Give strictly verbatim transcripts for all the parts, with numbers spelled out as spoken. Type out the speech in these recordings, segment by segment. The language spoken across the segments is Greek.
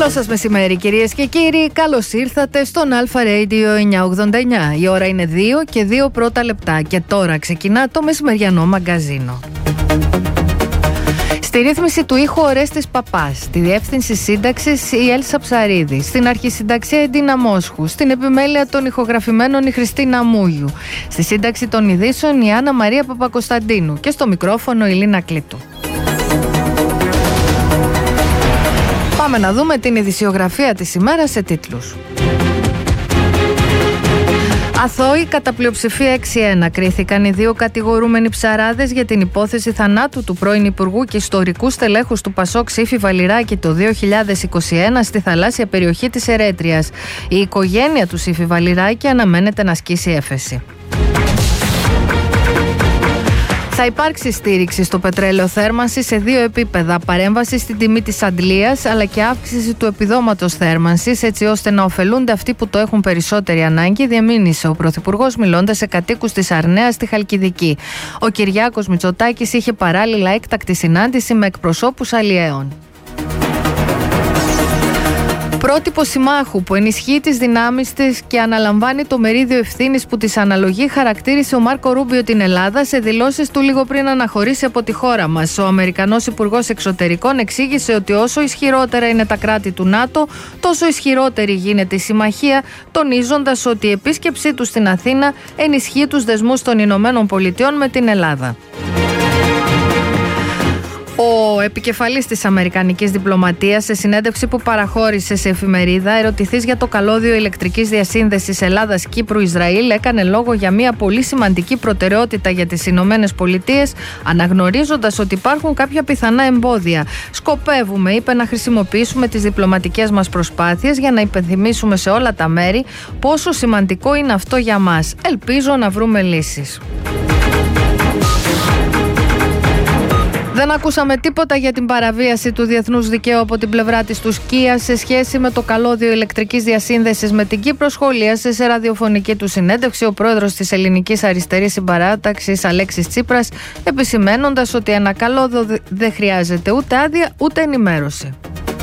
Καλό σας μεσημέρι, κυρίες και κύριοι. Καλώς ήρθατε στον Alpha Radio εννιακόσια ογδόντα εννιά. Η ώρα είναι δύο και δύο πρώτα λεπτά και τώρα ξεκινά το μεσημεριανό μαγκαζίνο. Στη ρύθμιση του ήχου Ορέστης Παπάς, στη διεύθυνση σύνταξης η Έλσα Ψαρίδη, στην αρχισυνταξία η Ντίνα Μόσχου, στην επιμέλεια των ηχογραφημένων η Χριστίνα Μούγιου, στη σύνταξη των ειδήσεων η Άννα Μαρία Παπακοσταντίνου και στο μικρόφωνο η Λίνα Κλήτου. Πάμε να δούμε την ειδησιογραφία της ημέρας σε τίτλους. Αθώοι κατά πλειοψηφία έξι ένα κρίθηκαν οι δύο κατηγορούμενοι ψαράδες για την υπόθεση θανάτου του πρώην Υπουργού και ιστορικού στελέχους του Πασόκ Σύφη Βαλιράκη το δύο χιλιάδες είκοσι ένα στη θαλάσσια περιοχή της Ερέτριας. Η οικογένεια του Σύφη Βαλιράκη αναμένεται να ασκήσει έφεση. Θα υπάρξει στήριξη στο πετρέλαιο θέρμανσης σε δύο επίπεδα. Παρέμβαση στην τιμή της αντλίας αλλά και αύξηση του επιδόματος θέρμανσης, έτσι ώστε να ωφελούνται αυτοί που το έχουν περισσότερη ανάγκη, διαμήνυσε ο Πρωθυπουργός μιλώντας σε κατοίκους της Αρνέας στη Χαλκιδική. Ο Κυριάκος Μητσοτάκης είχε παράλληλα έκτακτη συνάντηση με εκπροσώπους αλλιέων. Πρότυπο συμμάχου που ενισχύει τις δυνάμεις της και αναλαμβάνει το μερίδιο ευθύνης που της αναλογεί, χαρακτήρισε ο Μάρκο Ρούμπιο την Ελλάδα σε δηλώσεις του λίγο πριν αναχωρήσει από τη χώρα μας. Ο Αμερικανός Υπουργός Εξωτερικών εξήγησε ότι όσο ισχυρότερα είναι τα κράτη του ΝΑΤΟ, τόσο ισχυρότερη γίνεται η συμμαχία, τονίζοντας ότι η επίσκεψή του στην Αθήνα ενισχύει τους δεσμούς των Ηνωμένων Πολιτειών με την Ελλάδα. Ο επικεφαλής της Αμερικανικής Διπλωματίας, σε συνέντευξη που παραχώρησε σε εφημερίδα, ερωτηθείς για το καλώδιο ηλεκτρικής διασύνδεσης Ελλάδας-Κύπρου-Ισραήλ, έκανε λόγο για μια πολύ σημαντική προτεραιότητα για τις Ηνωμένες Πολιτείες, αναγνωρίζοντας ότι υπάρχουν κάποια πιθανά εμπόδια. Σκοπεύουμε, είπε, να χρησιμοποιήσουμε τις διπλωματικές μας προσπάθειες για να υπενθυμίσουμε σε όλα τα μέρη πόσο σημαντικό είναι αυτό για μας. Ελπίζω να βρούμε λύσεις. Δεν ακούσαμε τίποτα για την παραβίαση του διεθνούς δικαίου από την πλευρά της Τουρκία σε σχέση με το καλώδιο ηλεκτρικής διασύνδεσης με την Κύπρο, σχολίασε σε ραδιοφωνική του συνέντευξη ο πρόεδρος της Ελληνικής Αριστερής Συμπαράταξης Αλέξης Τσίπρας, επισημένοντας ότι ένα καλώδιο δεν χρειάζεται ούτε άδεια ούτε ενημέρωση.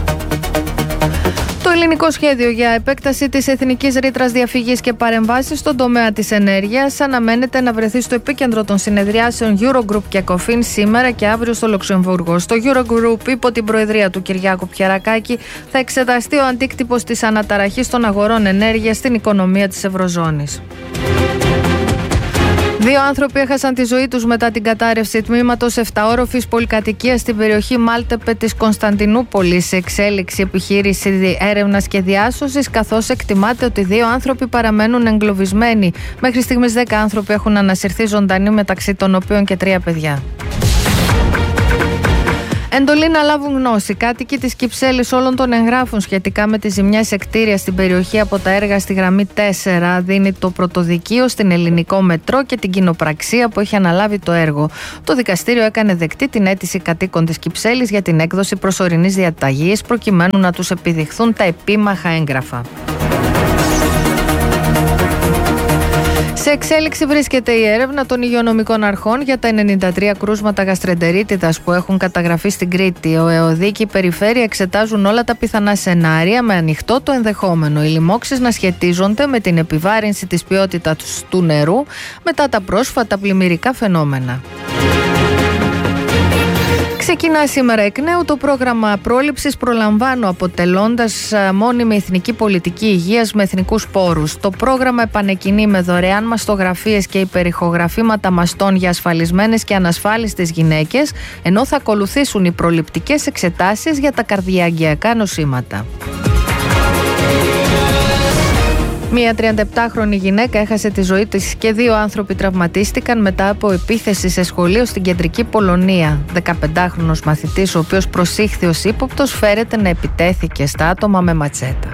Το ελληνικό σχέδιο για επέκταση της εθνικής ρήτρας διαφυγής και παρεμβάσεις στον τομέα της ενέργειας αναμένεται να βρεθεί στο επίκεντρο των συνεδριάσεων Eurogroup και Ecofin σήμερα και αύριο στο Λουξεμβούργο. Στο Eurogroup, υπό την προεδρία του Κυριάκου Πιερακάκη, θα εξεταστεί ο αντίκτυπος της αναταραχής των αγορών ενέργειας στην οικονομία της Ευρωζώνης. Δύο άνθρωποι έχασαν τη ζωή τους μετά την κατάρρευση τμήματος επταόροφης πολυκατοικίας στην περιοχή Μάλτεπε της Κωνσταντινούπολης. Σε εξέλιξη επιχείρηση έρευνας και διάσωσης, καθώς εκτιμάται ότι δύο άνθρωποι παραμένουν εγκλωβισμένοι. Μέχρι στιγμής δέκα άνθρωποι έχουν ανασυρθεί ζωντανοί, μεταξύ των οποίων και τρία παιδιά. Εντολή να λάβουν γνώση κάτοικοι της Κυψέλης όλων των εγγράφων σχετικά με τις ζημιές σε κτίρια στην περιοχή από τα έργα στη γραμμή τέσσερα, δίνει το πρωτοδικείο στην Ελληνικό Μετρό και την κοινοπραξία που έχει αναλάβει το έργο. Το δικαστήριο έκανε δεκτή την αίτηση κατοίκων της Κυψέλης για την έκδοση προσωρινής διαταγής προκειμένου να τους επιδειχθούν τα επίμαχα έγγραφα. Σε εξέλιξη βρίσκεται η έρευνα των υγειονομικών αρχών για τα ενενήντα τρία κρούσματα γαστρεντερίτιδας που έχουν καταγραφεί στην Κρήτη. Ο ΕΟΔΗ και η Περιφέρεια εξετάζουν όλα τα πιθανά σενάρια με ανοιχτό το ενδεχόμενο οι λοιμώξεις να σχετίζονται με την επιβάρυνση της ποιότητας του νερού μετά τα πρόσφατα πλημμυρικά φαινόμενα. Ξεκινά σήμερα εκ νέου το πρόγραμμα πρόληψης προλαμβάνω, αποτελώντας μόνιμη εθνική πολιτική υγείας με εθνικούς πόρους. Το πρόγραμμα επανεκκινεί με δωρεάν μαστογραφίες και υπερηχογραφήματα μαστών για ασφαλισμένες και ανασφάλιστες γυναίκες, ενώ θα ακολουθήσουν οι προληπτικές εξετάσεις για τα καρδιαγγειακά νοσήματα. Μία τριανταεπτάχρονη γυναίκα έχασε τη ζωή της και δύο άνθρωποι τραυματίστηκαν μετά από επίθεση σε σχολείο στην κεντρική Πολωνία. δεκαπεντάχρονος μαθητής, ο οποίος προσήχθη ως ύποπτος, φέρεται να επιτέθηκε στα άτομα με ματσέτα.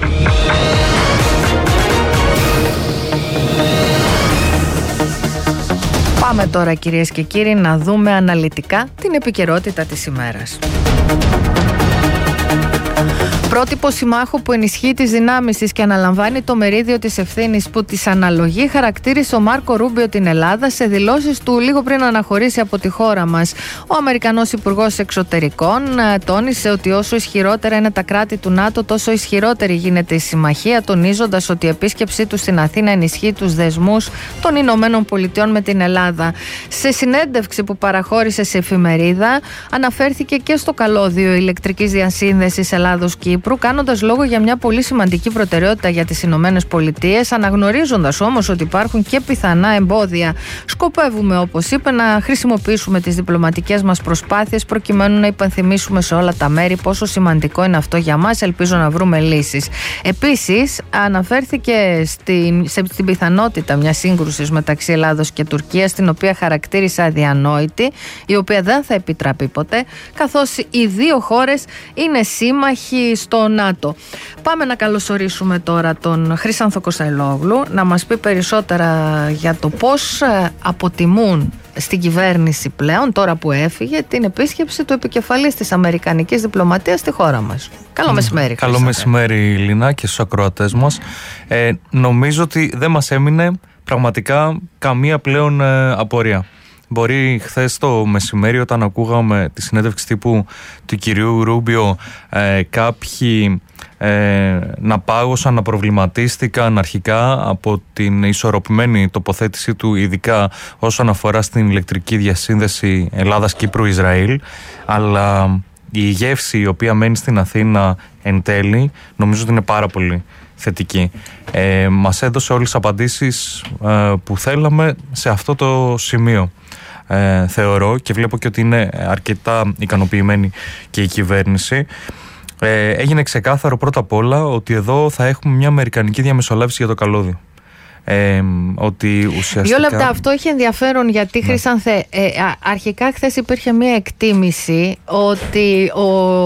Πάμε τώρα, κυρίες και κύριοι, να δούμε αναλυτικά την επικαιρότητα της ημέρας. Πρότυπο συμμάχου που ενισχύει τις δυνάμεις της και αναλαμβάνει το μερίδιο της ευθύνης που της αναλογεί, χαρακτήρισε ο Μάρκο Ρούμπιο την Ελλάδα σε δηλώσεις του λίγο πριν αναχωρήσει από τη χώρα μας. Ο Αμερικανός Υπουργός Εξωτερικών τόνισε ότι όσο ισχυρότερα είναι τα κράτη του ΝΑΤΟ, τόσο ισχυρότερη γίνεται η συμμαχία, τονίζοντας ότι η επίσκεψή του στην Αθήνα ενισχύει τους δεσμούς των Ηνωμένων Πολιτειών με την Ελλάδα. Σε συνέντευξη που παραχώρησε σε εφημερίδα, αναφέρθηκε και στο καλώδιο ηλεκτρικής διασύνδεσης Ελλάδος-Κύπρου, κάνοντας λόγο για μια πολύ σημαντική προτεραιότητα για τις Ηνωμένες Πολιτείες, αναγνωρίζοντας όμως ότι υπάρχουν και πιθανά εμπόδια. Σκοπεύουμε, όπως είπε, να χρησιμοποιήσουμε τις διπλωματικές μας προσπάθειες προκειμένου να υπενθυμίσουμε σε όλα τα μέρη πόσο σημαντικό είναι αυτό για μας. Ελπίζω να βρούμε λύσεις. Επίσης, αναφέρθηκε στην, σε, στην πιθανότητα μιας σύγκρουσης μεταξύ Ελλάδος και Τουρκίας, την οποία χαρακτήρισε αδιανόητη, η οποία δεν θα επιτραπεί ποτέ, καθώς οι δύο χώρες είναι σύμμαχοι στο ΝΑΤΟ. Πάμε να καλωσορίσουμε τώρα τον Χρήσανθο Κωνσταντινόγλου να μας πει περισσότερα για το πώς αποτιμούν στην κυβέρνηση πλέον, τώρα που έφυγε, την επίσκεψη του επικεφαλής της Αμερικανικής διπλωματίας στη χώρα μας. Καλό mm, μεσημέρι. Καλό μεσημέρι, Λίνα, και στους ακροατές μας. Ε, νομίζω ότι δεν μας έμεινε πραγματικά καμία πλέον ε, απορία. Μπορεί χθες το μεσημέρι, όταν ακούγαμε τη συνέντευξη τύπου του κυρίου Ρούμπιο, ε, κάποιοι ε, να πάγωσαν, να προβληματίστηκαν αρχικά από την ισορροπημένη τοποθέτησή του, ειδικά όσον αφορά στην ηλεκτρική διασύνδεση Ελλάδας-Κύπρου-Ισραήλ, αλλά η γεύση η οποία μένει στην Αθήνα εν τέλει νομίζω ότι είναι πάρα πολύ θετική. Ε, μας έδωσε όλες τις απαντήσεις ε, που θέλαμε σε αυτό το σημείο. Ε, θεωρώ, και βλέπω και ότι είναι αρκετά ικανοποιημένη και η κυβέρνηση. Ε, έγινε ξεκάθαρο πρώτα απ' όλα ότι εδώ θα έχουμε μια αμερικανική διαμεσολάβηση για το καλώδιο. Ε, ότι ουσιαστικά... Δύο λεπτά, αυτό έχει ενδιαφέρον, γιατί ναι. Χρήσανθε, ε, αρχικά χθες υπήρχε μια εκτίμηση ότι ο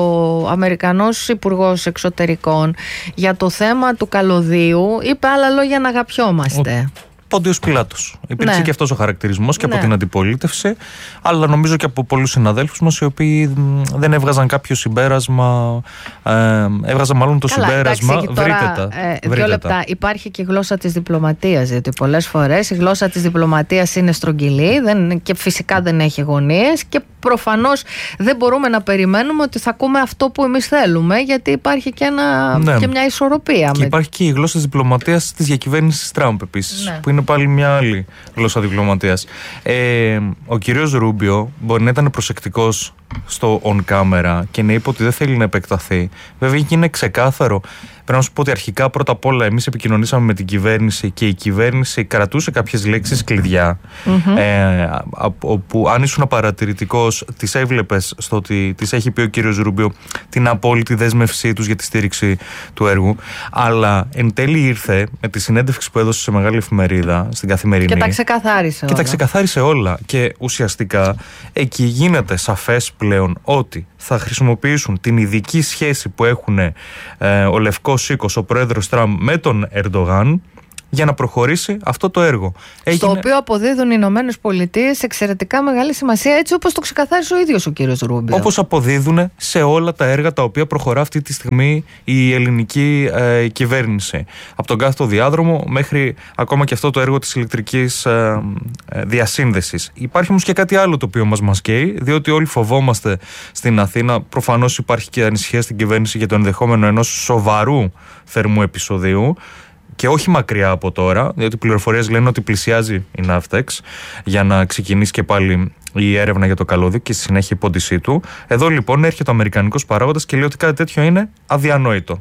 Αμερικανός Υπουργός Εξωτερικών για το θέμα του καλωδίου είπε άλλα λόγια να αγαπιόμαστε. Ο... Πόντιος Πιλάτος. Υπήρξε ναι. και αυτός ο χαρακτηρισμός και ναι. από την αντιπολίτευση, αλλά νομίζω και από πολλούς συναδέλφους μας, οι οποίοι δεν έβγαζαν κάποιο συμπέρασμα. Ε, έβγαζαν μάλλον το Καλά, συμπέρασμα. Εντάξει, τώρα, βρείτε τα. Ε, βρείτε δύο λεπτά. Τα. Υπάρχει και η γλώσσα της διπλωματίας, γιατί πολλές φορές η γλώσσα της διπλωματίας είναι στρογγυλή δεν, και φυσικά δεν έχει γωνίες, και προφανώς δεν μπορούμε να περιμένουμε ότι θα ακούμε αυτό που εμείς θέλουμε, γιατί υπάρχει και, ένα, ναι. και μια ισορροπία. Και με... υπάρχει και η γλώσσα της διπλωματίας της διακυβέρνησης Τραμπ επίσης, ναι. που είναι πάλι μια άλλη γλώσσα διπλωματίας. Ε, ο κύριος Ρούμπιο μπορεί να ήταν προσεκτικός στο on camera και να είπε ότι δεν θέλει να επεκταθεί. Βέβαια, εκεί είναι ξεκάθαρο. Πρέπει να σου πω ότι αρχικά, πρώτα απ' όλα, εμείς επικοινωνήσαμε με την κυβέρνηση και η κυβέρνηση κρατούσε κάποιες λέξεις κλειδιά. Mm-hmm. Ε, όπου αν ήσουν παρατηρητικός, τις έβλεπες στο ότι τις έχει πει ο κύριος Ρούμπιο την απόλυτη δέσμευσή τους για τη στήριξη του έργου. Αλλά εν τέλει ήρθε με τη συνέντευξη που έδωσε σε μεγάλη εφημερίδα, στην Καθημερινή. Και τα ξεκαθάρισε όλα. Και τα ξεκαθάρισε όλα. Και ουσιαστικά εκεί γίνεται σαφές πλέον ότι θα χρησιμοποιήσουν την ειδική σχέση που έχουν ε, ο Λευκός Οίκος, ο πρόεδρος Τραμπ με τον Ερντογάν, για να προχωρήσει αυτό το έργο. Στο Έγινε... οποίο αποδίδουν οι Ηνωμένες Πολιτείες εξαιρετικά μεγάλη σημασία, έτσι όπως το ξεκαθάρισε ο ίδιος ο κύριος Ρούμπιο. Όπως αποδίδουν σε όλα τα έργα τα οποία προχωρά αυτή τη στιγμή η ελληνική ε, κυβέρνηση. Από τον κάθετο διάδρομο μέχρι ακόμα και αυτό το έργο της ηλεκτρικής ε, ε, διασύνδεσης. Υπάρχει όμως και κάτι άλλο το οποίο μας μας καίει, διότι όλοι φοβόμαστε στην Αθήνα. Προφανώς υπάρχει και ανησυχία στην κυβέρνηση για το ενδεχόμενο ενός σοβαρού θερμού επεισοδίου. Και όχι μακριά από τώρα, διότι οι πληροφορίες λένε ότι πλησιάζει η Ναύτεξ για να ξεκινήσει και πάλι η έρευνα για το καλώδιο και στη συνέχεια η πόντισή του. Εδώ λοιπόν έρχεται ο αμερικανικός παράγοντας και λέει ότι κάτι τέτοιο είναι αδιανόητο.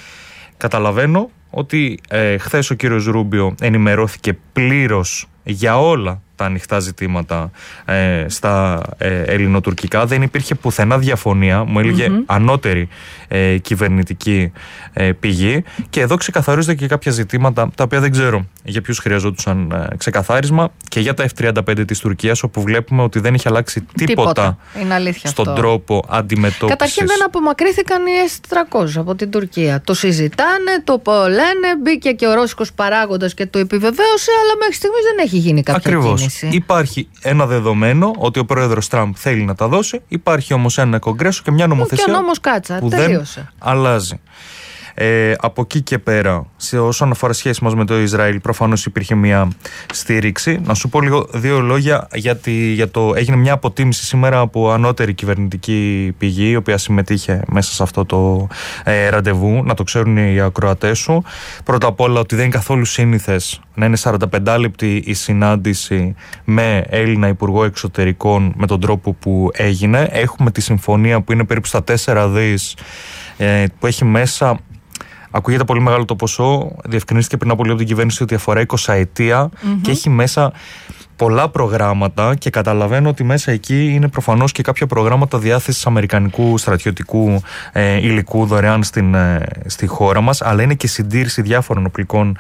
Καταλαβαίνω ότι ε, χθες ο κύριος Ρούμπιο ενημερώθηκε πλήρως για όλα τα ανοιχτά ζητήματα ε, στα ε, ελληνοτουρκικά. Δεν υπήρχε πουθενά διαφωνία, μου έλεγε mm-hmm. ανώτερη ε, κυβερνητική ε, πηγή, και εδώ ξεκαθαρίζονται και κάποια ζητήματα τα οποία δεν ξέρω για ποιους χρειαζόντουσαν ε, ξεκαθάρισμα, και για τα εφ τριάντα πέντε της Τουρκίας, όπου βλέπουμε ότι δεν έχει αλλάξει τίποτα, τίποτα. στον αυτό. τρόπο αντιμετώπισης. Καταρχήν δεν απομακρύθηκαν οι ες τριακόσια από την Τουρκία. Το συζητάνε, το λένε, μπήκε και ο ρώσικος παράγοντας και το επιβεβαίωσε, αλλά μέχρι στιγμής δεν έχει γίνει κάποια Ακριβώς. κίνηση. κυβέρνηση. Υπάρχει ένα δεδομένο ότι ο πρόεδρος Τραμπ θέλει να τα δώσει. Υπάρχει όμως ένα κογκρέσο και μια νομοθεσία και ο νόμος Κάτσα, που τελείωσε. δεν αλλάζει. Ε, από εκεί και πέρα, σε όσον αφορά σχέση μας με το Ισραήλ, προφανώς υπήρχε μια στήριξη. Να σου πω λίγο δύο λόγια, γιατί για το, έγινε μια αποτίμηση σήμερα από ανώτερη κυβερνητική πηγή, η οποία συμμετείχε μέσα σε αυτό το ε, ραντεβού, να το ξέρουν οι ακροατές σου. Πρώτα απ' όλα, ότι δεν είναι καθόλου σύνηθες να είναι σαρανταπεντάλεπτη η συνάντηση με Έλληνα Υπουργό Εξωτερικών με τον τρόπο που έγινε. Έχουμε τη συμφωνία που είναι περίπου στα τέσσερα δις, ε, που έχει μέσα. Ακούγεται πολύ μεγάλο το ποσό. Διευκρινίστηκε πριν από λίγο από την κυβέρνηση ότι αφορά εικοσαετία mm-hmm. και έχει μέσα πολλά προγράμματα, και καταλαβαίνω ότι μέσα εκεί είναι προφανώς και κάποια προγράμματα διάθεσης αμερικανικού στρατιωτικού ε, υλικού δωρεάν στην, ε, στη χώρα μας, αλλά είναι και συντήρηση διάφορων οπλικών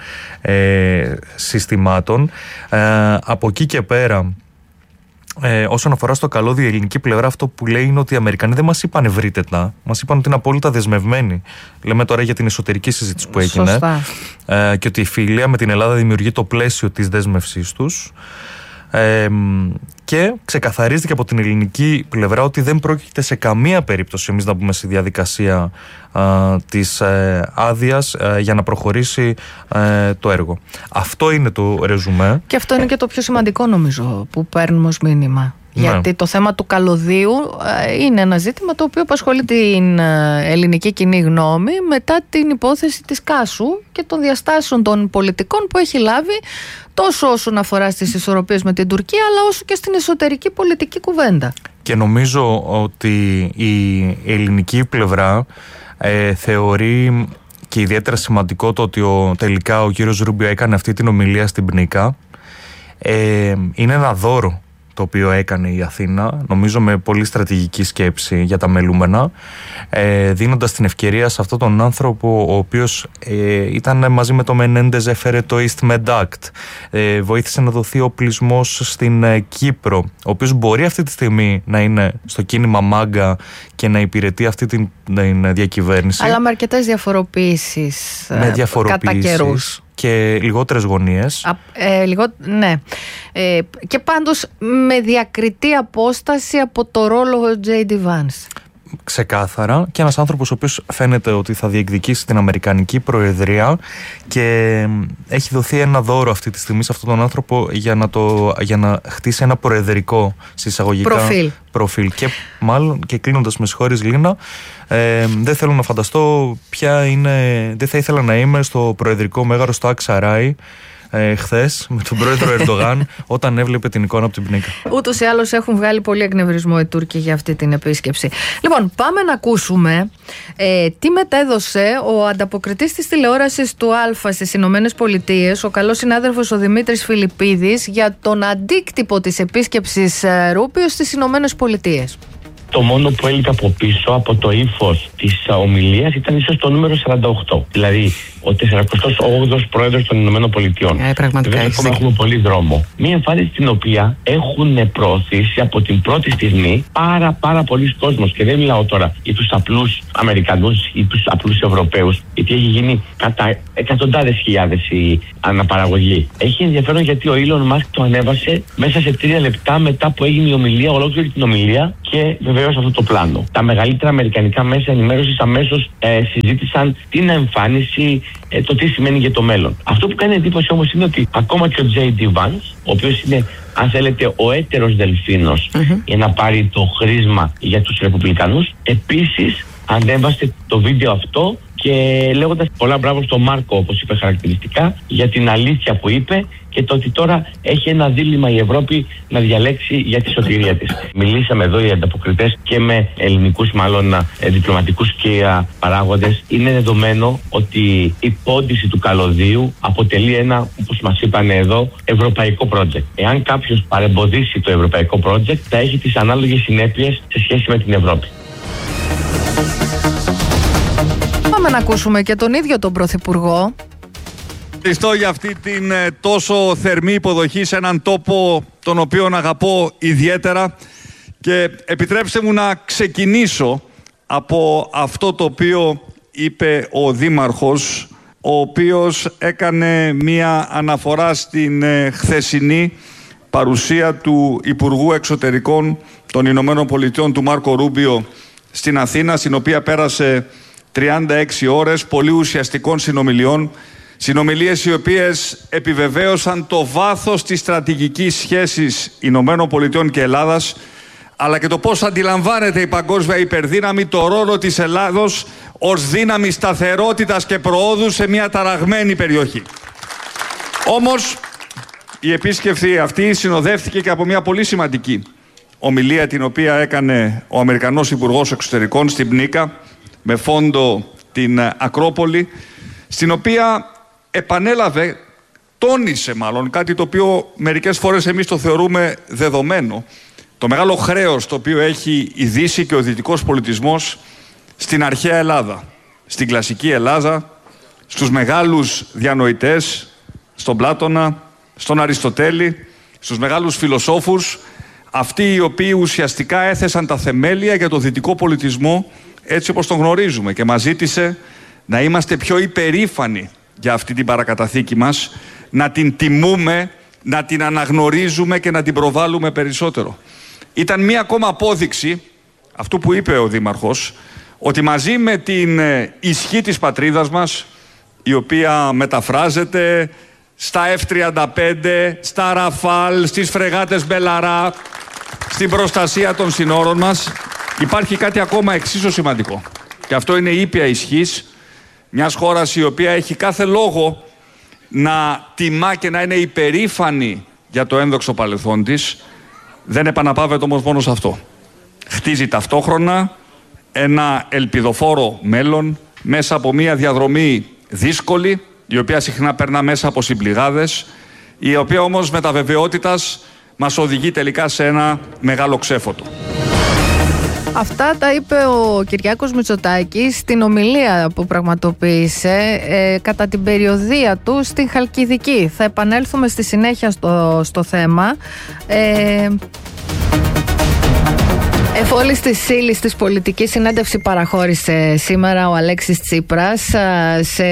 ε, συστημάτων. Ε, από εκεί και πέρα, Ε, όσον αφορά στο καλώδιο, η ελληνική πλευρά αυτό που λέει είναι ότι οι Αμερικανοί δεν μας είπαν ευρύτερα, μας είπαν ότι είναι απόλυτα δεσμευμένοι. Λέμε τώρα για την εσωτερική συζήτηση που έγινε. Ε, και ότι η φιλία με την Ελλάδα δημιουργεί το πλαίσιο της δέσμευσής τους. Ε, και ξεκαθαρίζεται από την ελληνική πλευρά ότι δεν πρόκειται σε καμία περίπτωση εμείς να μπούμε στη διαδικασία α, της ε, άδειας ε, για να προχωρήσει ε, το έργο. Αυτό είναι το ρεζουμέ. Και αυτό είναι και το πιο σημαντικό, νομίζω, που παίρνουμε ως μήνυμα. Ναι. Γιατί το θέμα του καλωδίου ε, είναι ένα ζήτημα το οποίο απασχολεί την ε, ελληνική κοινή γνώμη μετά την υπόθεση της Κάσου και των διαστάσεων των πολιτικών που έχει λάβει, τόσο όσον αφορά στις ισορροπίες με την Τουρκία, αλλά όσο και στην εσωτερική πολιτική κουβέντα. Και νομίζω ότι η ελληνική πλευρά ε, θεωρεί και ιδιαίτερα σημαντικό το ότι ο, τελικά ο κύριος Ρούμπιο έκανε αυτή την ομιλία στην Πνίκα. Ε, είναι ένα δώρο το οποίο έκανε η Αθήνα, νομίζω με πολύ στρατηγική σκέψη για τα μελούμενα, ε, δίνοντας την ευκαιρία σε αυτόν τον άνθρωπο, ο οποίος ε, ήταν μαζί με το Μενέντεζ, έφερε το East Med Act, ε, βοήθησε να δοθεί οπλισμός στην ε, Κύπρο, ο οποίος μπορεί αυτή τη στιγμή να είναι στο κίνημα Μάγκα και να υπηρετεί αυτή την, την διακυβέρνηση. Αλλά με αρκετές διαφοροποίησεις, με διαφοροποίησεις κατά καιρούς. Και λιγότερες γωνίες. Α, ε, λιγό, ναι. Ε, και πάντως με διακριτή απόσταση από το ρόλο τζέι ντι Vance. Ξεκάθαρα. Και ένας άνθρωπος ο οποίος φαίνεται ότι θα διεκδικήσει την Αμερικανική Προεδρία, και έχει δοθεί ένα δώρο αυτή τη στιγμή σε αυτόν τον άνθρωπο για να, το, για να χτίσει ένα προεδρικό συσσαγωγικά προφίλ. προφίλ. Και μάλλον, και κλείνοντας, με συγχωρείς Λίνα, ε, δεν θέλω να φανταστώ ποια είναι, δεν θα ήθελα να είμαι στο προεδρικό μέγαρο στο Αξαράι Ε, χθες με τον πρόεδρο Ερντογάν όταν έβλεπε την εικόνα από την Πνίκα. Ούτως ή άλλως έχουν βγάλει πολύ εκνευρισμό οι Τούρκοι για αυτή την επίσκεψη. Λοιπόν, πάμε να ακούσουμε ε, τι μετέδωσε ο ανταποκριτής της τηλεόρασης του Α στις Ηνωμένες Πολιτείες, ο καλός συνάδελφος ο Δημήτρης Φιλιππίδης, για τον αντίκτυπο της επίσκεψης ε, Ρούμπιο στις Ηνωμένες Πολιτείες. Το μόνο που έλειπε από πίσω από το ύφος της ομιλίας ήταν ίσως το νούμερο σαράντα οκτώ. Δηλαδή ο τεσσαρακοστός όγδοος πρόεδρος των Ηνωμένων Πολιτειών. Ε, πραγματικά. Βέβαια, ακόμα έχουμε πολύ δρόμο. Μία εμφάνιση την οποία έχουν προωθήσει από την πρώτη στιγμή πάρα πάρα πολλοί κόσμος. Και δεν μιλάω τώρα για τους απλούς Αμερικανούς ή τους απλούς Ευρωπαίους, γιατί έχει γίνει κατά εκατοντάδες χιλιάδες η αναπαραγωγή. Έχει ενδιαφέρον γιατί ο Elon Musk το ανέβασε μέσα σε τρία λεπτά μετά που έγινε η ομιλία, ολόκληρη την ομιλία, και βεβαίως αυτό το πλάνο. Τα μεγαλύτερα αμερικανικά μέσα ενημέρωσης αμέσως ε, συζήτησαν την εμφάνιση, ε, το τι σημαίνει για το μέλλον. Αυτό που κάνει εντύπωση όμως είναι ότι ακόμα και ο τζέι ντι Vance, ο οποίος είναι, αν θέλετε, ο έτερος δελφίνος mm-hmm. για να πάρει το χρήσμα για τους Ρεπουμπλικανούς, επίσης ανέβασε το βίντεο αυτό, και λέγοντας πολλά μπράβο στον Μάρκο, όπως είπε χαρακτηριστικά, για την αλήθεια που είπε και το ότι τώρα έχει ένα δίλημμα η Ευρώπη να διαλέξει για τη σωτηρία της. Μιλήσαμε εδώ οι ανταποκριτές και με ελληνικούς μάλλον διπλωματικούς και παράγοντες. Είναι δεδομένο ότι η πόντιση του καλωδίου αποτελεί ένα, όπως μας είπαν εδώ, ευρωπαϊκό project. Εάν κάποιος παρεμποδίσει το ευρωπαϊκό project, θα έχει τις ανάλογες συνέπειες σε σχέση με την Ευρώπη. Πάμε να ακούσουμε και τον ίδιο τον Πρωθυπουργό. Ευχαριστώ για αυτή την ε, τόσο θερμή υποδοχή σε έναν τόπο τον οποίο αγαπώ ιδιαίτερα, και επιτρέψτε μου να ξεκινήσω από αυτό το οποίο είπε ο Δήμαρχος, ο οποίος έκανε μία αναφορά στην ε, χθεσινή παρουσία του Υπουργού Εξωτερικών των Ηνωμένων Πολιτειών, του Μάρκο Ρούμπιο, στην Αθήνα, στην οποία πέρασε τριάντα έξι ώρες πολύ ουσιαστικών συνομιλιών. Συνομιλίες οι οποίες επιβεβαίωσαν το βάθος της στρατηγικής σχέσης Ηνωμένων Πολιτειών και Ελλάδας, αλλά και το πώς αντιλαμβάνεται η παγκόσμια υπερδύναμη το ρόλο της Ελλάδος ως δύναμη σταθερότητας και προόδου σε μια ταραγμένη περιοχή. Όμως, η επίσκεψη αυτή συνοδεύτηκε και από μια πολύ σημαντική ομιλία, την οποία έκανε ο Αμερικανός Υπουργός Εξωτερικών στην Πνίκα, με φόντο την Ακρόπολη, στην οποία επανέλαβε, τόνισε μάλλον, κάτι το οποίο μερικές φορές εμείς το θεωρούμε δεδομένο, το μεγάλο χρέος το οποίο έχει η Δύση και ο δυτικός πολιτισμός στην αρχαία Ελλάδα, στην κλασική Ελλάδα, στους μεγάλους διανοητές, στον Πλάτωνα, στον Αριστοτέλη, στους μεγάλους φιλοσόφους, αυτοί οι οποίοι ουσιαστικά έθεσαν τα θεμέλια για το δυτικό πολιτισμό έτσι όπως τον γνωρίζουμε, και μας ζήτησε να είμαστε πιο υπερήφανοι για αυτή την παρακαταθήκη μας, να την τιμούμε, να την αναγνωρίζουμε και να την προβάλλουμε περισσότερο. Ήταν μία ακόμα απόδειξη αυτού που είπε ο Δήμαρχος, ότι μαζί με την ισχύ της πατρίδας μας, η οποία μεταφράζεται στα εφ τριάντα πέντε, στα Ραφάλ, στις φρεγάτες Μπελαρά, στην προστασία των συνόρων μας, υπάρχει κάτι ακόμα εξίσου σημαντικό. Και αυτό είναι η ήπια ισχύς μιας χώρας η οποία έχει κάθε λόγο να τιμά και να είναι υπερήφανη για το ένδοξο παρελθόν της. Δεν επαναπαύεται όμως μόνο σε αυτό. Χτίζει ταυτόχρονα ένα ελπιδοφόρο μέλλον μέσα από μια διαδρομή δύσκολη, η οποία συχνά περνά μέσα από συμπληγάδες, η οποία όμως με τα βεβαιότητας μας οδηγεί τελικά σε ένα μεγάλο ξέφωτο. Αυτά τα είπε ο Κυριάκος Μητσοτάκης στην ομιλία που πραγματοποίησε ε, κατά την περιοδεία του στην Χαλκιδική. Θα επανέλθουμε στη συνέχεια στο, στο θέμα. Ε, Εφόλης της ύλης της πολιτικής συνέντευξη παραχώρησε σήμερα ο Αλέξης Τσίπρας σε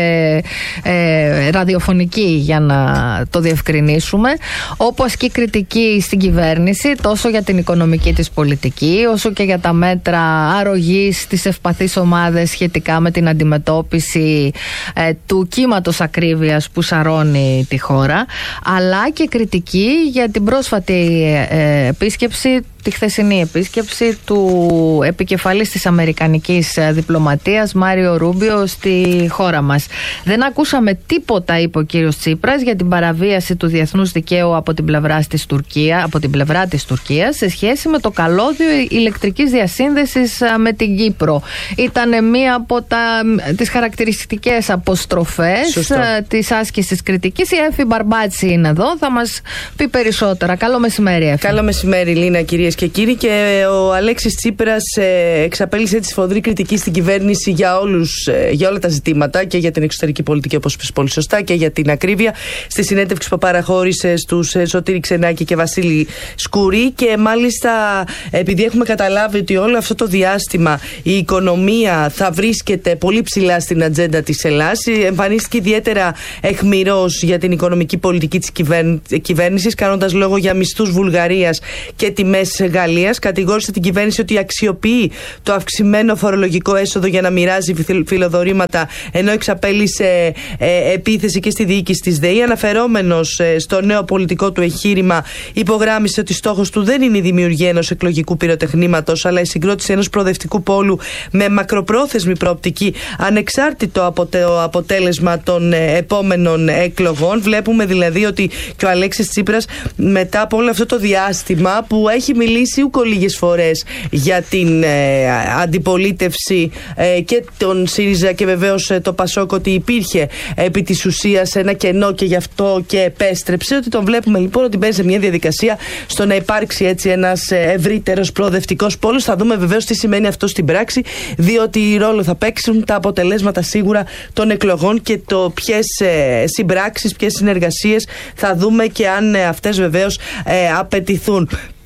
ε, ραδιοφωνική, για να το διευκρινίσουμε, όπου ασκεί κριτική στην κυβέρνηση τόσο για την οικονομική της πολιτική όσο και για τα μέτρα αρρωγής στις ευπαθείς ομάδες σχετικά με την αντιμετώπιση ε, του κύματος ακρίβειας που σαρώνει τη χώρα, αλλά και κριτική για την πρόσφατη ε, επίσκεψη, τη χθεσινή επίσκεψη του επικεφαλής της αμερικανικής διπλωματίας Μάριο Ρούμπιο στη χώρα μας. Δεν ακούσαμε τίποτα, είπε ο κύριος Τσίπρας, για την παραβίαση του διεθνούς δικαίου από την πλευρά της Τουρκίας, από την πλευρά της Τουρκίας σε σχέση με το καλώδιο ηλεκτρικής διασύνδεσης με την Κύπρο. Ήταν μία από τα, τις χαρακτηριστικές αποστροφές Σωστό. της άσκησης κριτικής. Η Έφη Μπαρμπάτση είναι εδώ, θα μας πει περισσότερα. Καλό μεσημέρι, Έφη. Καλό μεσημέρι, Λίνα, κυρίες και κύριοι. Και ο Αλέξης Τσίπρας ε, εξαπέλυσε τη σφοδρή κριτική στην κυβέρνηση για, όλους, ε, για όλα τα ζητήματα, και για την εξωτερική πολιτική, όπως είπες πολύ σωστά, και για την ακρίβεια, στη συνέντευξη που παραχώρησε στους ε, Σωτήρη Ξενάκη και Βασίλη Σκουρή. Και μάλιστα, επειδή έχουμε καταλάβει ότι όλο αυτό το διάστημα η οικονομία θα βρίσκεται πολύ ψηλά στην ατζέντα της Ελλάδας, εμφανίστηκε ιδιαίτερα αιχμηρός για την οικονομική πολιτική της κυβέρνησης, κάνοντας λόγο για μισθούς Βουλγαρίας και τιμές Γαλλίας. Κατηγόρησε την κυβέρνηση ότι αξιοποιεί το αυξημένο φορολογικό έσοδο για να μοιράζει φιλοδορήματα, ενώ εξαπέλυσε ε, επίθεση και στη διοίκηση της ΔΕΗ. Αναφερόμενος ε, στο νέο πολιτικό του εγχείρημα, υπογράμμισε ότι στόχος του δεν είναι η δημιουργία ενός εκλογικού πυροτεχνήματος, αλλά η συγκρότηση ενός προοδευτικού πόλου με μακροπρόθεσμη προοπτική, ανεξάρτητο από το αποτέλεσμα των ε, επόμενων εκλογών. Βλέπουμε δηλαδή ότι και ο Αλέξης Τσίπρας, μετά από όλο αυτό το διάστημα που έχει μιλήσει ούκο λίγες φορές για την ε, αντιπολίτευση ε, και τον ΣΥΡΙΖΑ και βεβαίως ε, το ΠΑΣΟΚ, ότι υπήρχε επί της ουσίας ένα κενό και γι' αυτό και επέστρεψε, ότι τον βλέπουμε λοιπόν ότι μπαίνει σε μια διαδικασία στο να υπάρξει έτσι ένας ευρύτερος προοδευτικός πόλος. Θα δούμε βεβαίως τι σημαίνει αυτό στην πράξη, διότι ρόλο θα παίξουν τα αποτελέσματα σίγουρα των εκλογών και το ποιες ε, συμπράξεις, ποιες συνεργασίες θα δούμε και αν ε, αυτές βεβαίως ε, απαιτηθούν.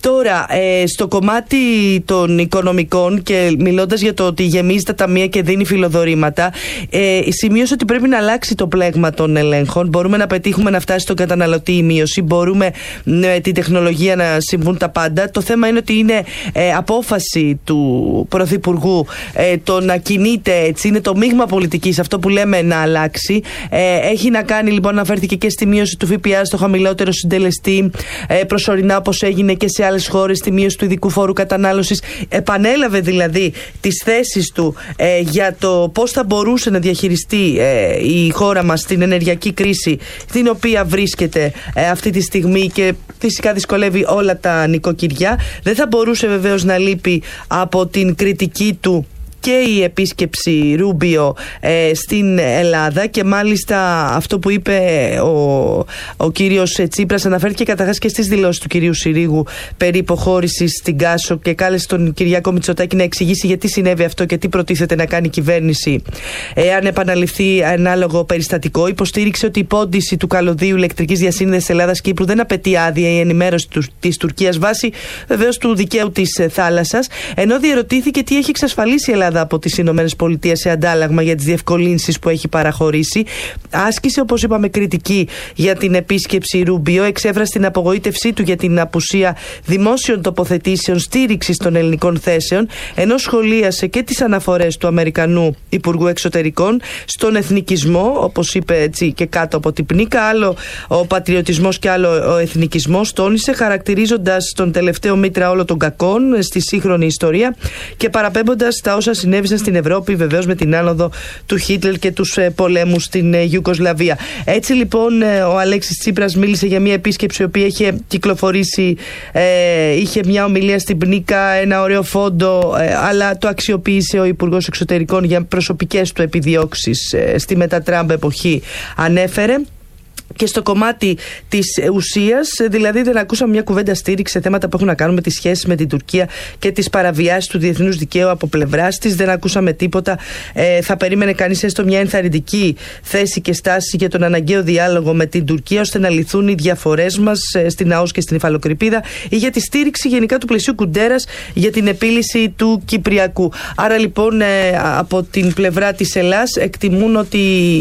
Τώρα, ε, στο κομμάτι των οικονομικών και μιλώντας για το ότι γεμίζει τα ταμεία και δίνει φιλοδορήματα, ε, σημείωσε ότι πρέπει να αλλάξει το πλέγμα των ελέγχων. Μπορούμε να πετύχουμε να φτάσει στον καταναλωτή η μείωση, μπορούμε με την τεχνολογία να συμβούν τα πάντα. Το θέμα είναι ότι είναι ε, απόφαση του Πρωθυπουργού ε, το να κινείται έτσι, είναι το μείγμα πολιτικής αυτό που λέμε να αλλάξει. Ε, έχει να κάνει λοιπόν, αναφέρθηκε και στη μείωση του ΦΠΑ στο χαμηλότερο συντελεστή, ε, προσωρινά όπως έγινε και σε άλλες χώρες, στη μείωση του ειδικού φόρου κατανάλωσης. Επανέλαβε δηλαδή τις θέσεις του ε, για το πώς θα μπορούσε να διαχειριστεί ε, η χώρα μας την ενεργειακή κρίση στην οποία βρίσκεται ε, αυτή τη στιγμή και φυσικά δυσκολεύει όλα τα νοικοκυριά. Δεν θα μπορούσε βεβαίως να λείπει από την κριτική του και η επίσκεψη Ρούμπιο ε, στην Ελλάδα, και μάλιστα αυτό που είπε ο, ο κύριος Τσίπρας αναφέρθηκε καταρχάς και στις δηλώσεις του κυρίου Συρίγου περί υποχώρησης στην Κάσο και κάλεσε τον Κυριάκο Μητσοτάκη να εξηγήσει γιατί συνέβη αυτό και τι προτίθεται να κάνει η κυβέρνηση εάν επαναληφθεί ανάλογο περιστατικό. Υποστήριξε ότι η πόντιση του καλωδίου ηλεκτρικής διασύνδεσης Ελλάδα-Κύπρου δεν απαιτεί άδεια η ενημέρωση του, της Τουρκίας βάσει βεβαίως του δικαίου της θάλασσας, ενώ διερωτήθηκε τι έχει εξασφαλίσει η Ελλάδα από τις Ηνωμένες Πολιτείες σε αντάλλαγμα για τις διευκολύνσεις που έχει παραχωρήσει. Άσκησε, όπως είπαμε, κριτική για την επίσκεψη Ρούμπιο, εξέφρασε την απογοήτευσή του για την απουσία δημόσιων τοποθετήσεων στήριξης των ελληνικών θέσεων, ενώ σχολίασε και τις αναφορές του Αμερικανού Υπουργού Εξωτερικών στον εθνικισμό, όπως είπε έτσι και κάτω από την πνίκα, άλλο ο πατριωτισμός και άλλο ο εθνικισμός, τόνισε χαρακτηρίζοντας τον τελευταίο μήτρα όλων των κακών στη σύγχρονη ιστορία και παραπέμποντας τα όσα συνέβησαν στην Ευρώπη, βεβαίως με την άνοδο του Χίτλερ και τους ε, πολέμους στην ε, Ιουγκοσλαβία. Έτσι λοιπόν ε, ο Αλέξης Τσίπρας μίλησε για μια επίσκεψη η οποία είχε κυκλοφορήσει, ε, είχε μια ομιλία στην Πνίκα, ένα ωραίο φόντο, ε, αλλά το αξιοποίησε ο Υπουργός Εξωτερικών για προσωπικές του επιδιώξεις ε, στη μετα-Τραμπ εποχή, ανέφερε. Και στο κομμάτι της ουσίας, δηλαδή δεν ακούσαμε μια κουβέντα στήριξη σε θέματα που έχουν να κάνουν με τις σχέσεις με την Τουρκία και τις παραβιάσεις του διεθνούς δικαίου από πλευράς της. Δεν ακούσαμε τίποτα. Ε, θα περίμενε κανείς έστω μια ενθαρρυντική θέση και στάση για τον αναγκαίο διάλογο με την Τουρκία, ώστε να λυθούν οι διαφορές μας ε, στην ΑΟΣ και στην Υφαλοκρηπίδα, ή για τη στήριξη γενικά του πλαισίου Κουντέρας για την επίλυση του Κυπριακού. Άρα λοιπόν ε, από την πλευρά της Ελλάδας εκτιμούν ότι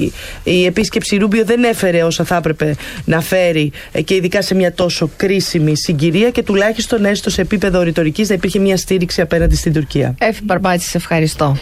η επίσκεψη Ρούμπιο δεν έφερε όσα θα έπρεπε να φέρει, και ειδικά σε μια τόσο κρίσιμη συγκυρία, και τουλάχιστον έστω σε επίπεδο ρητορικής να υπήρχε μια στήριξη απέναντι στην Τουρκία. Έφη Μπαρμπάτση, σε ευχαριστώ.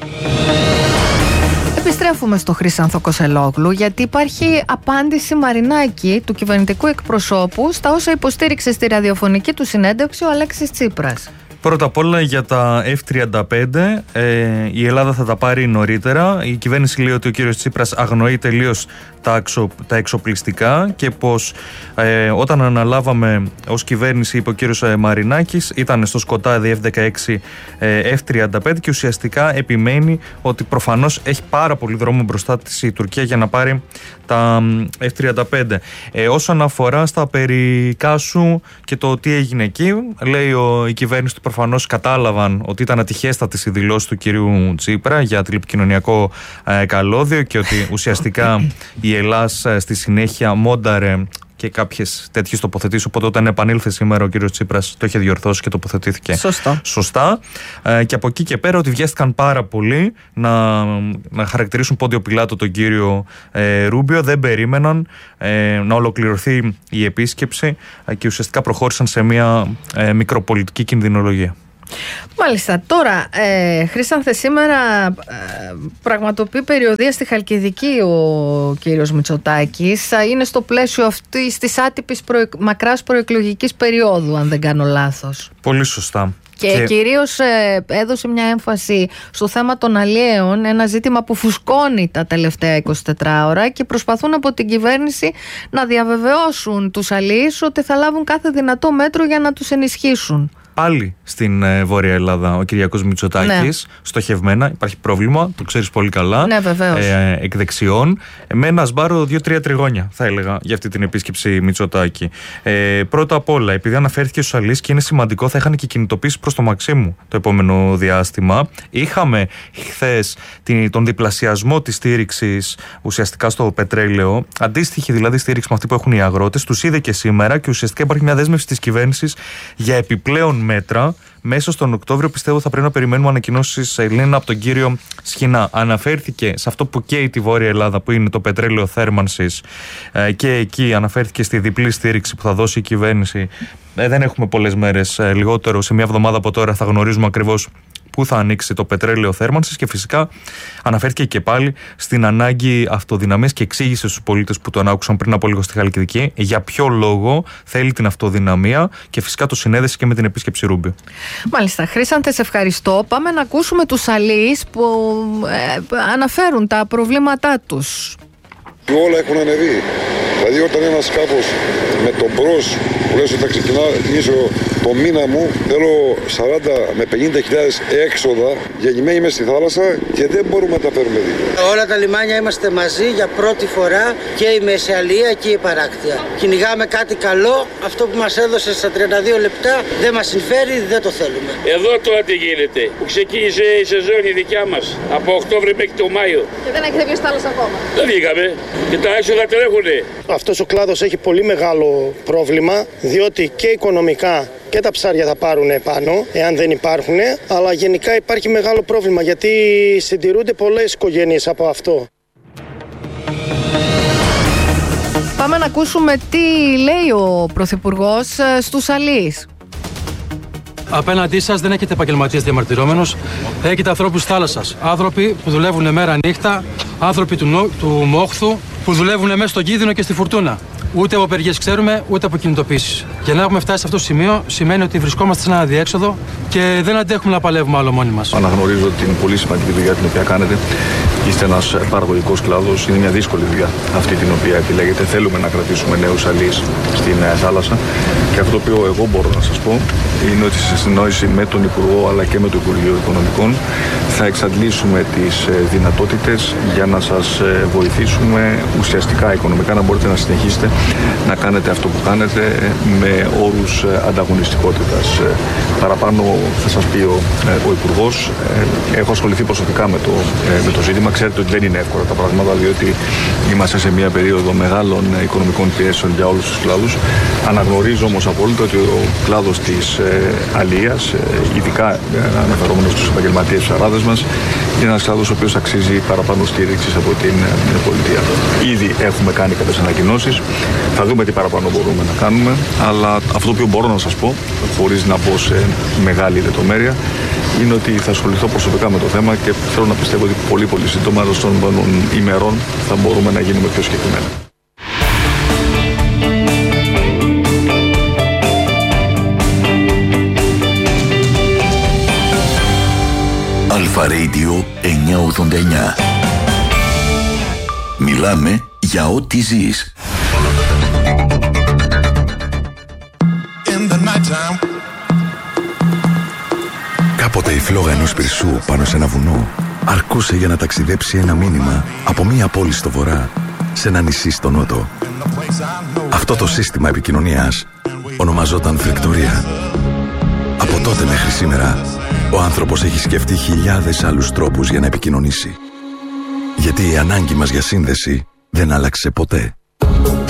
Επιστρέφουμε στο Χρύσανθο Κοσελόγλου, γιατί υπάρχει απάντηση Μαρινάκη, του κυβερνητικού εκπροσώπου, στα όσα υποστήριξε στη ραδιοφωνική του συνέντευξη ο Αλέξης Τσίπρας. Πρώτα απ' όλα για τα εφ τριάντα πέντε, ε, η Ελλάδα θα τα πάρει νωρίτερα. Η κυβέρνηση λέει ότι ο κύριος Τσίπρας αγνοεί τελείως τα, εξο, τα εξοπλιστικά και πως ε, όταν αναλάβαμε ως κυβέρνηση, είπε ο κύριος Μαρινάκης, ήταν στο σκοτάδι εφ δεκαέξι ε, εφ τριάντα πέντε, και ουσιαστικά επιμένει ότι προφανώς έχει πάρα πολύ δρόμο μπροστά της η Τουρκία για να πάρει τα εφ τριάντα πέντε. Ε, όσον αφορά στα περί Κάσου και το τι έγινε εκεί, λέει ο, η κυβέρνηση του προφανώς κατάλαβαν ότι ήταν ατυχέστατες οι δηλώσεις του κυρίου Τσίπρα για τηλεπικοινωνιακό ε, καλώδιο, και ότι ουσιαστικά η Ελλάς ε, στη συνέχεια μόνταρε και κάποιες τέτοιες τοποθετήσεις. Οπότε όταν επανήλθε σήμερα ο κύριος Τσίπρας το είχε διορθώσει και τοποθετήθηκε σωστά. σωστά. Ε, και από εκεί και πέρα ότι βιάστηκαν πάρα πολύ να, να χαρακτηρίσουν Πόντιο Πιλάτο τον κύριο ε, Ρούμπιο. Δεν περίμεναν ε, να ολοκληρωθεί η επίσκεψη ε, και ουσιαστικά προχώρησαν σε μια ε, μικροπολιτική κινδυνολογία. Μάλιστα. Τώρα, ε, Χρύσανθε, σήμερα ε, πραγματοποιεί περιοδεία στη Χαλκιδική ο κύριος Μητσοτάκης. Είναι στο πλαίσιο αυτής της άτυπης προε... μακράς προεκλογικής περίοδου, αν δεν κάνω λάθος. Πολύ σωστά. Και, και... κυρίως ε, έδωσε μια έμφαση στο θέμα των αλλιέων, ένα ζήτημα που φουσκώνει τα τελευταία εικοσιτέσσερις ώρα, και προσπαθούν από την κυβέρνηση να διαβεβαιώσουν τους αλλιείς ότι θα λάβουν κάθε δυνατό μέτρο για να τους ενισχύσουν. πάλι στην ε, Βόρεια Ελλάδα ο Κυριάκος Μητσοτάκης, ναι. στοχευμένα. Υπάρχει πρόβλημα, το ξέρεις πολύ καλά. Ναι, βεβαίως. Ε, εκ δεξιών. Με ένα σμπάρο δύο-τρία τριγώνια, θα έλεγα, για αυτή την επίσκεψη Μητσοτάκη. Ε, πρώτα απ' όλα, επειδή αναφέρθηκε στους αλείς και είναι σημαντικό, θα είχαν και κινητοποίηση προς το Μαξίμου το επόμενο διάστημα. Είχαμε χθες τον διπλασιασμό της στήριξης ουσιαστικά στο πετρέλαιο, αντίστοιχη δηλαδή στήριξη με αυτή που έχουν οι αγρότες. Τους είδε και σήμερα και ουσιαστικά υπάρχει μια δέσμευση της κυβέρνησης για επιπλέον μέτρα. Μέσα στον Οκτώβριο πιστεύω θα πρέπει να περιμένουμε ανακοινώσεις, Ελένα, από τον κύριο Σχοινά. Αναφέρθηκε σε αυτό που καίει τη Βόρεια Ελλάδα, που είναι το πετρέλαιο θέρμανσης, και εκεί αναφέρθηκε στη διπλή στήριξη που θα δώσει η κυβέρνηση. Ε, δεν έχουμε πολλές μέρες, ε, λιγότερο σε μια εβδομάδα από τώρα θα γνωρίζουμε ακριβώς πού θα ανοίξει το πετρέλαιο θέρμανσης, και φυσικά αναφέρθηκε και πάλι στην ανάγκη αυτοδυναμίας και εξήγησε στους πολίτες που τον άκουσαν πριν από λίγο στη Χαλκιδική για ποιο λόγο θέλει την αυτοδυναμία, και φυσικά το συνέδεσε και με την επίσκεψη Ρούμπιο. Μάλιστα. Χρήσαντε, σε ευχαριστώ. Πάμε να ακούσουμε τους αλείς που ε, αναφέρουν τα προβλήματά τους. Όλα έχουν ανεβεί. Δηλαδή, όταν ένας κάπως με τον μπρος που λες ότι θα ξεκινήσω το μήνα μου, θέλω σαράντα με πενήντα χιλιάδες έξοδα, γεννημένοι μες στη θάλασσα, και δεν μπορούμε να τα παίρνουμε δίπλα. Όλα τα λιμάνια είμαστε μαζί για πρώτη φορά, και η Μεσσαλία και η Παράκτια. Κυνηγάμε κάτι καλό, αυτό που μας έδωσε στα τριάντα δύο λεπτά δεν μας συμφέρει, δεν το θέλουμε. Εδώ τώρα τι γίνεται, που ξεκίνησε η σεζόν η δικιά μας, από Οκτώβρη μέχρι το Μάιο. Και δεν έχετε βγει στη θάλασσα ακόμα. Δεν βγήκαμε, και τα έξοδα τρέχουνε. Αυτός ο κλάδος έχει πολύ μεγάλο πρόβλημα, διότι και οικονομικά και τα ψάρια θα πάρουν πάνω, εάν δεν υπάρχουν, αλλά γενικά υπάρχει μεγάλο πρόβλημα, γιατί συντηρούνται πολλές οικογένειες από αυτό. Πάμε να ακούσουμε τι λέει ο Πρωθυπουργός στους αλείς. Απέναντί σας δεν έχετε επαγγελματίες διαμαρτυρόμενους, έχετε ανθρώπους θάλασσας. Άνθρωποι που δουλεύουν μέρα νύχτα, άνθρωποι του, νο, του μόχθου που δουλεύουν μέσα στον κίνδυνο και στη φουρτούνα. Ούτε από απεργίες ξέρουμε, ούτε από κινητοποίησεις. Για να έχουμε φτάσει σε αυτό το σημείο, σημαίνει ότι βρισκόμαστε σε ένα αδιέξοδο και δεν αντέχουμε να παλεύουμε άλλο μόνοι μας. Αναγνωρίζω την πολύ σημαντική δουλειά την οποία κάνετε. Είστε ένας παραγωγικός κλάδος. Είναι μια δύσκολη δουλειά αυτή την οποία επιλέγετε. Θέλουμε να κρατήσουμε νέους αλείς στην θάλασσα. Και αυτό το οποίο εγώ μπορώ να σας πω είναι ότι σε συνεννόηση με τον Υπουργό αλλά και με το Υπουργείο Οικονομικών θα εξαντλήσουμε τις δυνατότητες για να σας βοηθήσουμε ουσιαστικά οικονομικά να μπορείτε να συνεχίσετε να κάνετε αυτό που κάνετε με όρους ανταγωνιστικότητας. Παραπάνω θα σας πει ο, ο Υπουργός. Έχω ασχοληθεί προσωπικά με το, με το ζήτημα. Ξέρετε ότι δεν είναι εύκολα τα πράγματα, διότι είμαστε σε μια περίοδο μεγάλων οικονομικών πιέσεων για όλους τους κλάδους. Αναγνωρίζω όμως απόλυτα ότι ο κλάδος της αλίας, ειδικά αναφερόμενος στους επαγγελματίες ψαράδες μας, είναι ένας κλάδος ο οποίος αξίζει παραπάνω στήριξης από την πολιτεία. Ήδη έχουμε κάνει κάποιες ανακοινώσεις. Θα δούμε τι παραπάνω μπορούμε να κάνουμε. Αλλά αυτό το οποίο μπορώ να σας πω, χωρίς να πω σε μεγάλη λεπτομέρεια, είναι ότι θα ασχοληθώ προσωπικά με το θέμα και θέλω να πιστεύω ότι πολύ πολύ σύντομα των ημερών θα μπορούμε να γίνουμε πιο συγκεκριμένα. Αλφα Radio εννιακόσια ογδόντα εννιά. Μιλάμε για ό,τι ζεις. Κάποτε η φλόγα ενός πυρσού πάνω σε ένα βουνό αρκούσε για να ταξιδέψει ένα μήνυμα από μία πόλη στο βορρά σε ένα νησί στο νότο. Αυτό το σύστημα επικοινωνίας ονομαζόταν φρεκτορία. Από τότε μέχρι σήμερα ο άνθρωπος έχει σκεφτεί χιλιάδες άλλους τρόπους για να επικοινωνήσει. Γιατί η ανάγκη μας για σύνδεση δεν άλλαξε ποτέ.